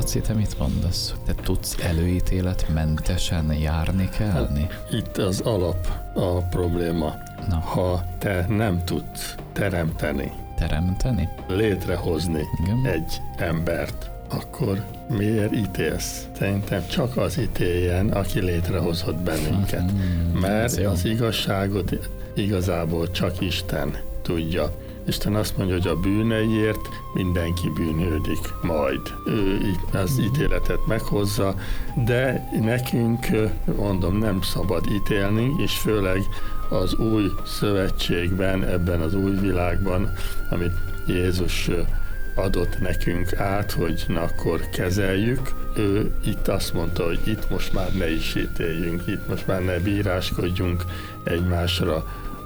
Marci, te mit mondasz? Te tudsz előítéletmentesen járni kelni? Itt az alap a probléma. Na. Ha te nem tudsz teremteni, létrehozni Igen. egy embert, akkor miért ítélsz? Szerintem csak az ítéljen, aki létrehozott bennünket. Mert az igazságot igazából csak Isten tudja. Isten azt mondja, hogy a bűneiért mindenki bűnhődik majd. Ő az ítéletet meghozza, de nekünk, mondom, nem szabad ítélni, és főleg az új szövetségben, ebben az új világban, amit Jézus adott nekünk át, hogy na akkor kezeljük. Ő itt azt mondta, hogy itt most már ne is ítéljünk, itt most már ne bíráskodjunk egymásra,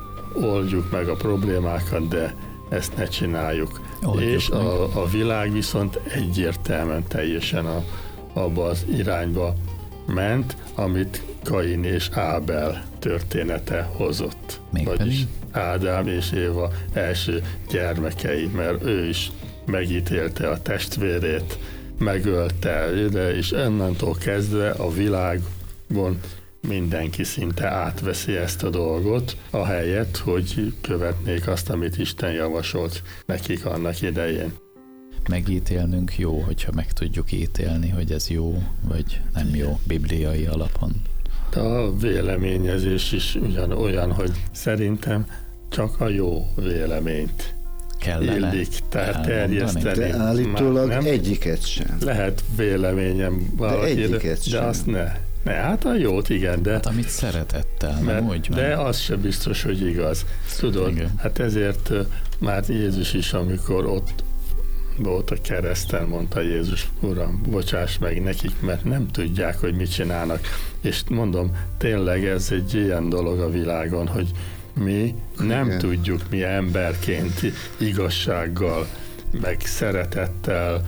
oldjuk meg a problémákat, de ezt ne csináljuk. Oldjuk és a világ viszont egyértelműen teljesen abba az irányba ment, amit Kain és Ábel története hozott. Vagyis Ádám és Éva első gyermekei, mert ő is megítélte a testvérét, megölte, és onnantól kezdve a világban mindenki szinte átveszi ezt a dolgot, ahelyett, hogy követnék azt, amit Isten javasolt nekik annak idején. Megítélnünk jó, hogyha meg tudjuk ítélni, hogy ez jó, vagy nem jó, bibliai alapon. De a véleményezés is ugyanolyan, hogy szerintem csak a jó véleményt illik, tehát terjeszteni. De állítólag egyiket sem. Lehet véleményem valakire, de azt ne. Hát a jót, igen, de... Hát amit szeretettel, nem úgy van. De az sem biztos, hogy igaz. Tudod, igen. Hát ezért már Jézus is, amikor ott volt a kereszten, mondta Jézus, Uram, bocsáss meg nekik, mert nem tudják, hogy mit csinálnak. És mondom, tényleg ez egy ilyen dolog a világon, hogy mi nem tudjuk, mi emberként igazsággal, meg szeretettel,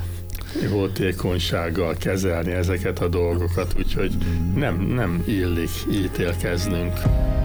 jótékonysággal kezelni ezeket a dolgokat, úgyhogy nem illik ítélkeznünk.